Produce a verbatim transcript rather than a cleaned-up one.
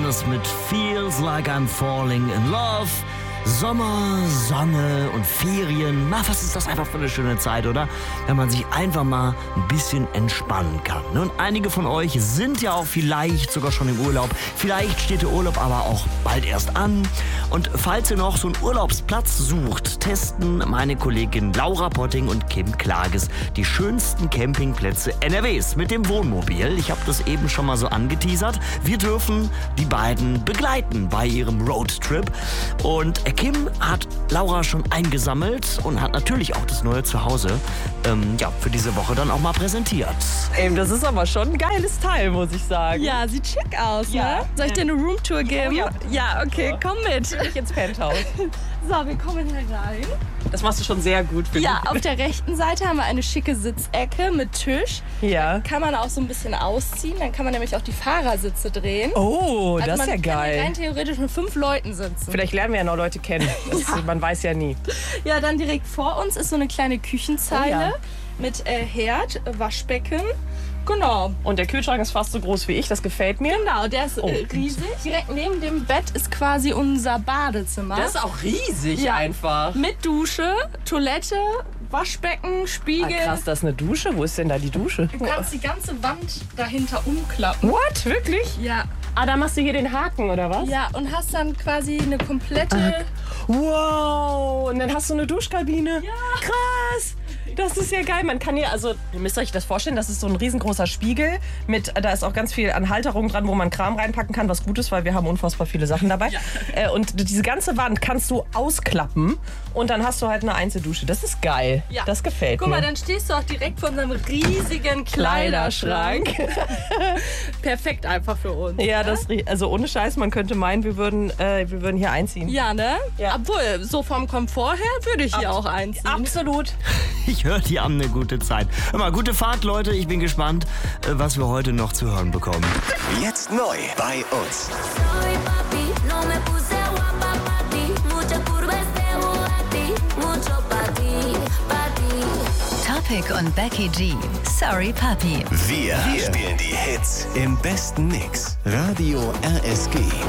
Fernandes mit Feels Like I'm Falling in Love. Sommer, Sonne und Ferien. Na, was ist das einfach für eine schöne Zeit, oder? Wenn man sich einfach mal ein bisschen entspannen kann. Und einige von euch sind ja auch vielleicht sogar schon im Urlaub. Vielleicht steht der Urlaub aber auch bald erst an. Und falls ihr noch so einen Urlaubsplatz sucht, testen meine Kollegin Laura Potting und Kim Klages die schönsten Campingplätze N R Ws mit dem Wohnmobil. Ich habe das eben schon mal so angeteasert. Wir dürfen die beiden begleiten bei ihrem Roadtrip. Und Kim hat Laura schon eingesammelt und hat natürlich auch das neue Zuhause ähm, ja, für diese Woche dann auch mal präsentiert. Ey, das ist aber schon ein geiles Teil, muss ich sagen. Ja, sieht schick aus, Ja. ne? Soll ich dir eine Roomtour geben? ja. Ja, okay, komm mit. Ich ins Penthouse. So, wir kommen hier rein. Das machst du schon sehr gut, finde Ja, auf der rechten Seite haben wir eine schicke Sitzecke mit Tisch. ich. Ja. Kann man auch so ein bisschen ausziehen, dann kann man nämlich auch die Fahrersitze drehen. Oh, Also das ist ja man kann hier geil. rein theoretisch mit fünf Leuten sitzen. Vielleicht lernen wir ja noch Leute kennen. Das, man weiß ja nie. Ja, dann direkt vor uns ist so eine kleine Küchenzeile Oh ja. mit äh, Herd, Waschbecken. Genau. Und der Kühlschrank ist fast so groß wie ich, das gefällt mir. Genau, der ist Oh. äh, riesig. Direkt neben dem Bett ist quasi unser Badezimmer. Das ist auch riesig Ja. einfach. Mit Dusche, Toilette, Waschbecken, Ah, Spiegel. krass, das ist eine Dusche. Wo ist denn da die Dusche? Du kannst die ganze Wand dahinter umklappen. What? Wirklich? Ja. Ah, da machst du hier den Haken, oder was? Ja, und hast dann quasi eine komplette... Wow, und dann hast du eine Duschkabine. Ja. Krass. Das ist ja geil. Man kann hier, also, ihr müsst euch das vorstellen, das ist so ein riesengroßer Spiegel. Mit, da ist auch ganz viel an Halterung dran, wo man Kram reinpacken kann, was gut ist, weil wir haben unfassbar viele Sachen dabei. Ja. Äh, und diese ganze Wand kannst du ausklappen und dann hast du halt eine Einzeldusche. Das ist geil. Ja. Das gefällt Guck mir. mal, dann stehst du auch direkt vor unserem riesigen Kleiderschrank. Perfekt einfach für uns. Ja, das, also ohne Scheiß, man könnte meinen, wir würden, äh, wir würden hier einziehen. Ja, ne? Ja. Obwohl, so vom Komfort her würde ich hier Abs- auch einziehen. Absolut. Ich höre, die haben eine gute Zeit. Hör mal, gute Fahrt, Leute. Ich bin gespannt, äh, was wir heute noch zu hören bekommen. Jetzt neu bei uns. Sorry, papi, no me puse guapa pa' ti. Muchas curvas de Bugatti, mucho pa' ti, pa' ti. Topic und Becky G. Sorry, Papi. Wir, wir spielen die Hits im besten Mix. Radio R S G.